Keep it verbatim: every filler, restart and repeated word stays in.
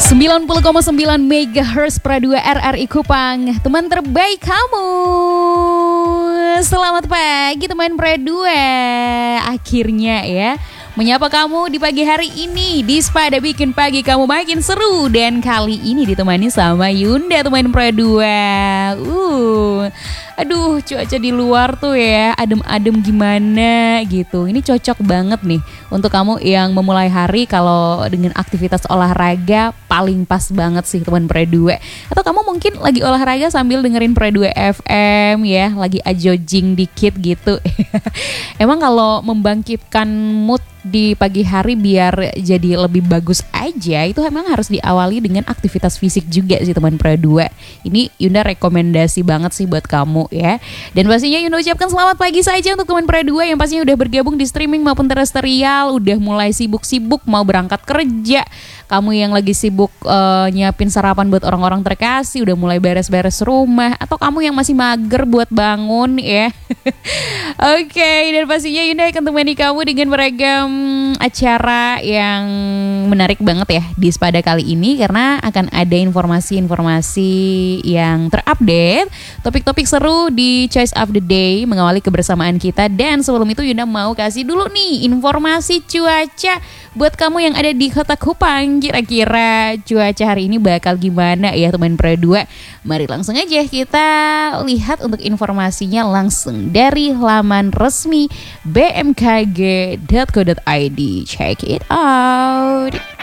sembilan puluh koma sembilan megahertz Pra dua R R I Kupang, teman terbaik kamu. Selamat pagi teman Pra dua. Akhirnya ya menyapa kamu di pagi hari ini di Spada bikin pagi kamu makin seru. Dan kali ini ditemani sama Yunda teman Pra dua. Uh, aduh cuaca di luar tuh ya adem-adem gimana gitu. Ini cocok banget nih untuk kamu yang memulai hari kalau dengan aktivitas olahraga, paling pas banget sih teman Pra dua. Atau kamu mungkin lagi olahraga sambil dengerin Pra dua F M ya, lagi ajojing dikit gitu. Emang kalau membangkitkan mood di pagi hari biar jadi lebih bagus aja, itu memang harus diawali dengan aktivitas fisik juga sih teman Pra dua. Ini Yunda rekomendasi banget sih buat kamu ya. Dan pastinya Yunda ucapkan selamat pagi saja untuk teman Pra dua yang pastinya udah bergabung di streaming maupun terestrial, udah mulai sibuk-sibuk mau berangkat kerja. Kamu yang lagi sibuk uh, nyiapin sarapan buat orang-orang terkasih, udah mulai beres-beres rumah, atau kamu yang masih mager buat bangun ya. Oke, okay, dan pastinya Yunda akan temani kamu dengan beragam acara yang menarik banget ya di Spada kali ini, karena akan ada informasi-informasi yang terupdate, topik-topik seru di Choice of the Day mengawali kebersamaan kita. Dan sebelum itu Yunda mau kasih dulu nih informasi cuaca buat kamu yang ada di Kota Kupang. Kira-kira cuaca hari ini bakal gimana ya teman Pra dua? Mari langsung aja kita lihat untuk informasinya langsung dari laman resmi b m k g dot co dot i d. Check it out.